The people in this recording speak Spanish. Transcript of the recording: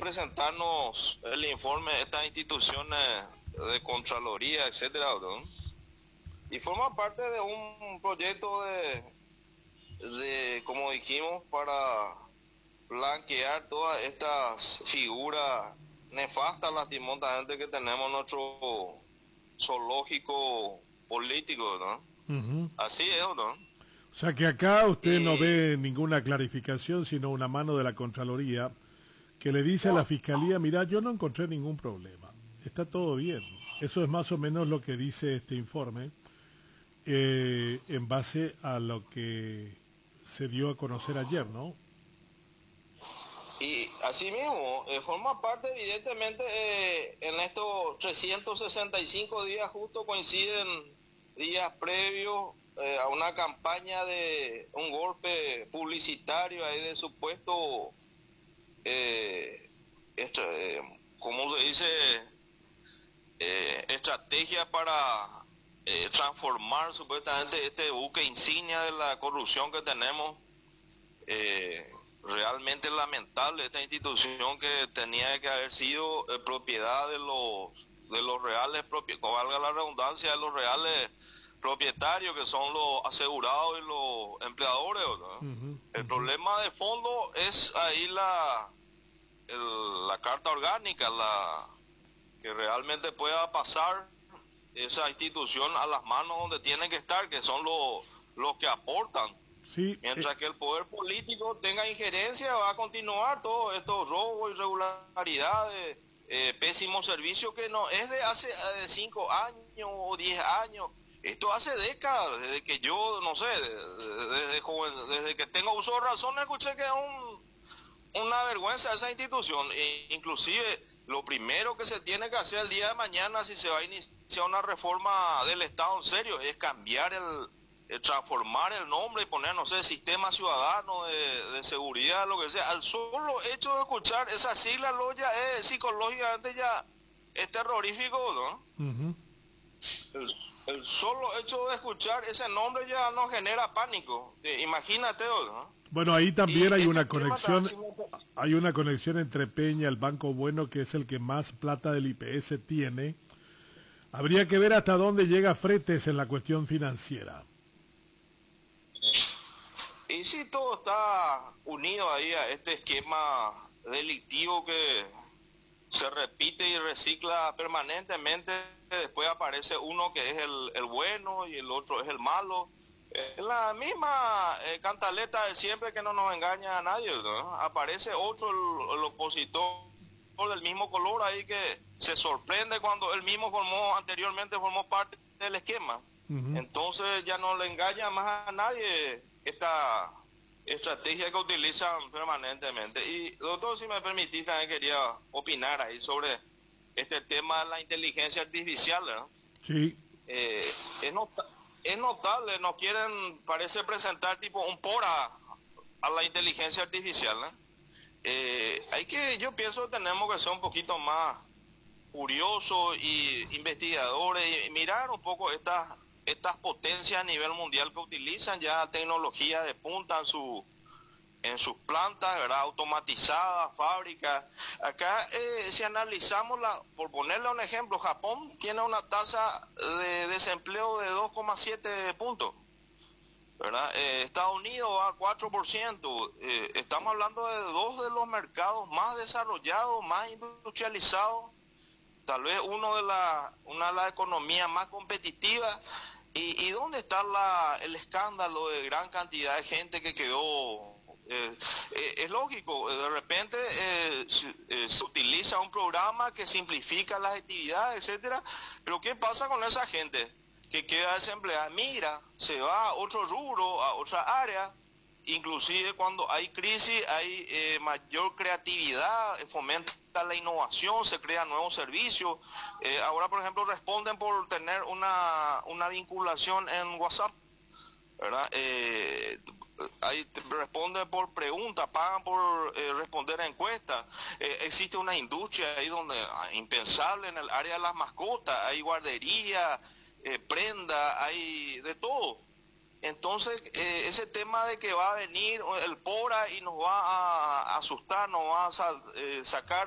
presentarnos el informe de estas instituciones de Contraloría, etcétera, ¿no? Y forma parte de un proyecto como dijimos, para blanquear todas estas figuras nefastas, lastimosamente, que tenemos en nuestro zoológico político, ¿no? Ujú. Así es, ¿no? O sea que acá usted no Y ve ninguna clarificación, sino una mano de la Contraloría que le dice a la Fiscalía, mira, yo no encontré ningún problema, está todo bien. Eso es más o menos lo que dice este informe, en base a lo que se dio a conocer ayer, ¿no? Y asimismo, forma parte, evidentemente, en estos 365 días justo coinciden días previos a una campaña de un golpe publicitario ahí de supuesto, ¿cómo se dice? Estrategia para transformar supuestamente este buque insignia de la corrupción que tenemos. Realmente lamentable esta institución que tenía que haber sido propiedad de los reales, valga la redundancia, de los reales propietarios, que son los asegurados y los empleadores, ¿no? Ujú, El ujú. problema de fondo es ahí la carta orgánica, que realmente pueda pasar esa institución a las manos donde tienen que estar, que son los que aportan. Sí, Mientras que el poder político tenga injerencia, va a continuar todos estos robos, irregularidades, pésimos servicios, que no es de hace 5 años o 10 años. Esto hace décadas, desde que yo, no sé, desde joven, desde que tengo uso de razón, escuché que es una vergüenza esa institución. Inclusive, lo primero que se tiene que hacer el día de mañana, si se va a iniciar una reforma del Estado en serio, es cambiar transformar el nombre y poner, no sé, sistema ciudadano de seguridad, lo que sea. Al solo hecho de escuchar esa sigla, lo ya es psicológicamente ya es terrorífico, ¿no? ujú. El solo hecho de escuchar ese nombre ya nos genera pánico. Imagínate, ¿no? Bueno, ahí también Y este tema también, hay una conexión entre Peña, el Banco Bueno, que es el que más plata del IPS tiene. Habría que ver hasta dónde llega Fretes en la cuestión financiera. y si todo está unido ahí a este esquema delictivo que se repite y recicla permanentemente, después aparece uno que es el bueno y el otro es el malo. La misma cantaleta de siempre, que no nos engaña a nadie, ¿no? Aparece otro, el opositor del mismo color ahí, que se sorprende cuando él mismo anteriormente formó parte del esquema. Ujú. Entonces ya no le engaña más a nadie esta estrategia que utilizan permanentemente. Y doctor, si me permitís, también quería opinar ahí sobre este tema de la inteligencia artificial, ¿no? Sí, Eh, es, es notable, nos quieren, parece presentar tipo un pora a la inteligencia artificial, ¿no? Yo pienso que tenemos que ser un poquito más curiosos y investigadores y mirar un poco estas potencias a nivel mundial que utilizan ya tecnología de punta en sus plantas, ¿verdad? Automatizadas, fábricas. Acá, si analizamos, por ponerle un ejemplo, Japón tiene una tasa de desempleo de 2,7 puntos, ¿verdad? Estados Unidos va a 4%. Estamos hablando de dos de los mercados más desarrollados, más industrializados, tal vez una de las economías más competitivas. ¿Y dónde está el escándalo de gran cantidad de gente que quedó? Es lógico, de repente se utiliza un programa que simplifica las actividades, etcétera, pero ¿qué pasa con esa gente que queda desempleada? Mira, se va a otro rubro, a otra área. Inclusive cuando hay crisis hay mayor creatividad, fomenta la innovación, se crean nuevos servicios. Ahora, por ejemplo, responden por tener una vinculación en WhatsApp, ¿verdad? Responden por preguntas, pagan por responder a encuestas. Existe una industria ahí donde impensable en el área de las mascotas, hay guardería, prenda, hay de todo. Entonces, ese tema de que va a venir el PORA y nos va a asustar, nos va a sacar